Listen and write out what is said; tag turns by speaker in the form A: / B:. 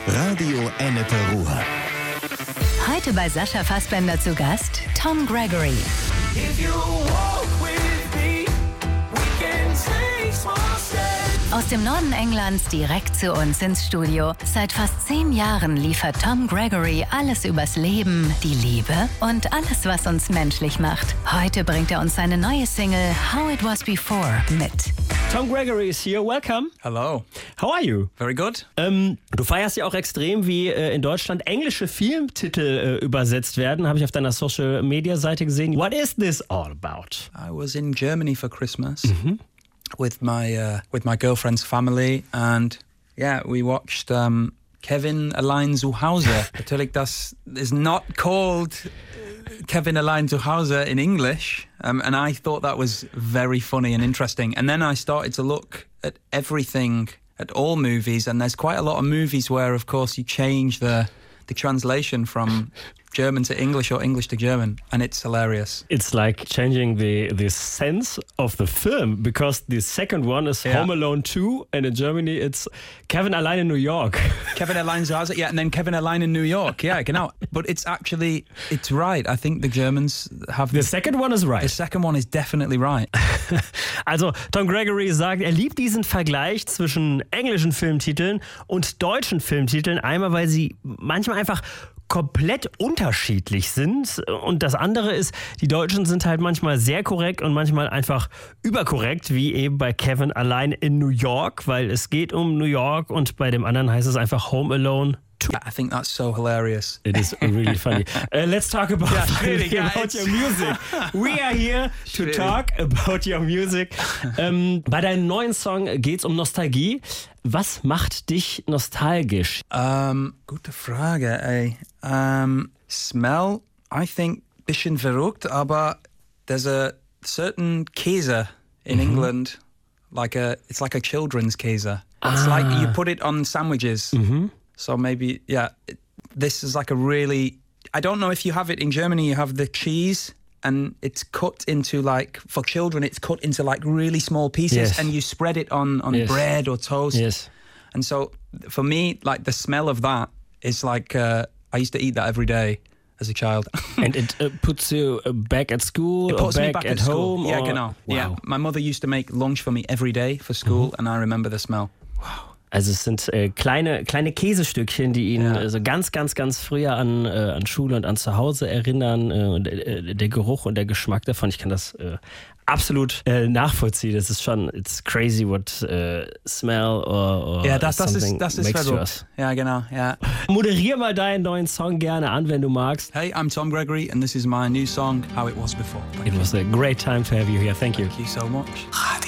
A: Radio Ennepe Ruhr.
B: Heute bei Sascha Fassbender zu Gast Tom Gregory. Aus dem Norden Englands direkt zu uns ins Studio. Seit fast 10 Jahren liefert Tom Gregory alles übers Leben, die Liebe und alles, was uns menschlich macht. Heute bringt er uns seine neue Single How It Was Before mit.
C: Tom Gregory is here. Welcome.
D: Hello.
C: How are you?
D: Very good.
C: Du feierst ja auch extrem, wie in Deutschland englische Filmtitel übersetzt werden. Habe ich auf deiner Social-Media-Seite gesehen. What is this all about?
D: I was in Germany for Christmas with my girlfriend's family, and yeah, we watched Kevin Allein zu Hause. Natürlich, das is not called Kevin Allein zu Hause in English, and I thought that was very funny and interesting. And then I started to look at everything, at all movies, and there's quite a lot of movies where, of course, you change the translation from German to English or English to German, and it's hilarious.
C: It's like changing the sense of the film, because the second one is Home Alone 2, and in Germany it's Kevin Allein in New York.
D: Kevin Allein zu Hause, yeah, and then Kevin Allein in New York, yeah, genau. But it's right. I think the Germans have...
C: The second one is right.
D: The second one is definitely right.
C: Also Tom Gregory sagt, er liebt diesen Vergleich zwischen englischen Filmtiteln und deutschen Filmtiteln. Einmal, weil sie manchmal einfach komplett unterschiedlich sind, und das andere ist, die Deutschen sind halt manchmal sehr korrekt und manchmal einfach überkorrekt, wie eben bei Kevin Allein in New York, weil es geht um New York, und bei dem anderen heißt es einfach Home Alone 2.
D: I think that's so hilarious.
C: It is really funny. Let's talk about, about your music. We are here to talk about your music. Bei deinem neuen Song geht's um Nostalgie. Was macht dich nostalgisch?
D: Gute Frage, ey. Smell, I think, bisschen verrückt, aber there's a certain Käse in England, it's like a children's Käse. It's like you put it on sandwiches. So maybe, this is like a really... I don't know if you have it in Germany, you have the cheese, and it's cut into for children, it's cut into really small pieces, and you spread it on bread or toast.
C: Yes.
D: And so for me, the smell of that is I used to eat that every day as a child.
C: And it puts you back at school,
D: it puts
C: or
D: me back
C: at
D: school.
C: home?
D: Yeah,
C: or...
D: genau.
C: Wow.
D: Yeah, my mother used to make lunch for me every day for school, and I remember the smell.
C: Wow. Also es sind kleine Käsestückchen, die ihn so ganz, ganz, ganz früher an Schule und an Zuhause erinnern. Der Geruch und der Geschmack davon, ich kann das absolut nachvollziehen. Das ist schon, it's crazy what smell or something makes to us.
D: Ja, genau, ja.
C: Moderier mal deinen neuen Song gerne an, wenn du magst.
D: Hey, I'm Tom Gregory and this is my new song, How It Was Before.
C: It was a great time to have you here. Thank you.
D: Thank you so much.